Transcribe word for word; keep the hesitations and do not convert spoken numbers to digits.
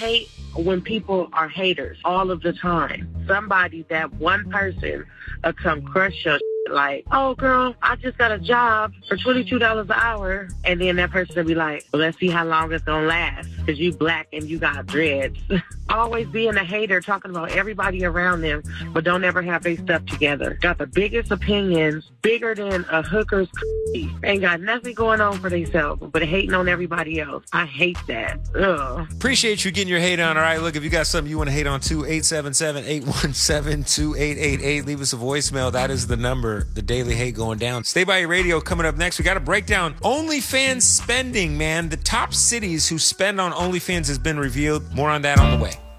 hate when people are haters all of the time. Somebody, that one person, will come crush your shit like, oh, girl, I just got a job for twenty-two dollars an hour. And then that person will be like, well, let's see how long it's going to last because you black and you got dreads. Always being a hater, talking about everybody around them, but don't ever have their stuff together. Got the biggest opinions, bigger than a hooker's c***. Ain't got nothing going on for themselves, but hating on everybody else. I hate that. Ugh. Appreciate you getting your hate on. All right, look, if you got something you want to hate on too, eight seven seven, eight one seven, two eight eight eight. Leave us a voicemail. That is the number. The Daily Hate going down. Stay by your radio. Coming up next, we got to break down OnlyFans spending, man. The top cities who spend on OnlyFans has been revealed. More on that on the way.